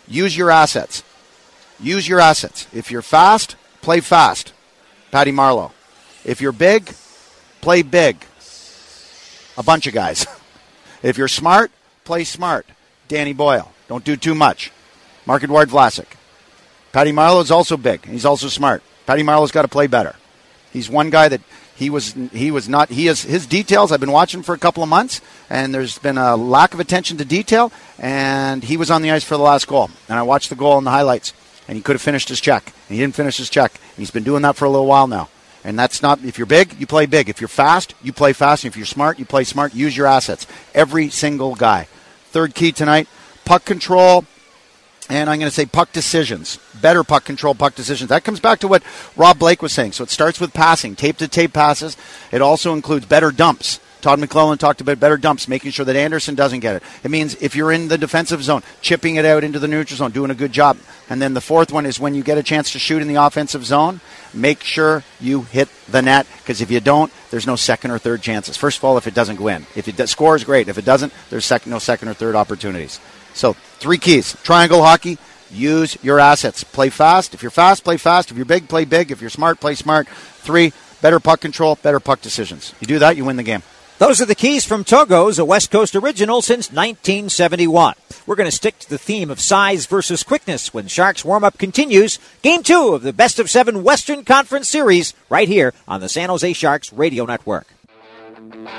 use your assets. Use your assets. If you're fast, play fast. Patty Marleau. If you're big, play big. A bunch of guys. If you're smart, play smart. Danny Boyle. Don't do too much. Marc-Edouard Vlasic. Patty Marleau is also big. He's also smart. Patty Marleau's got to play better. He's one guy that his details I've been watching for a couple of months, and there's been a lack of attention to detail, and he was on the ice for the last goal. And I watched the goal in the highlights, and he could have finished his check. And he didn't finish his check. And he's been doing that for a little while now. And that's not, if you're big, you play big. If you're fast, you play fast. And if you're smart, you play smart. Use your assets. Every single guy. Third key tonight, puck control, and I'm going to say puck decisions. Better puck control, puck decisions. That comes back to what Rob Blake was saying. So it starts with passing, tape-to-tape passes. It also includes better dumps. Todd McClellan talked about better dumps, making sure that Anderson doesn't get it. It means if you're in the defensive zone, chipping it out into the neutral zone, doing a good job. And then the fourth one is when you get a chance to shoot in the offensive zone, make sure you hit the net, because if you don't, there's no second or third chances. First of all, if it doesn't go in. If it scores, great. If it doesn't, there's no second or third opportunities. So 3 keys. Triangle hockey, use your assets. Play fast. If you're fast, play fast. If you're big, play big. If you're smart, play smart. 3, better puck control, better puck decisions. You do that, you win the game. Those are the keys from Togo's, a West Coast original since 1971. We're going to stick to the theme of size versus quickness when Sharks warm-up continues. Game 2 of the Best of 7 Western Conference Series right here on the San Jose Sharks Radio Network.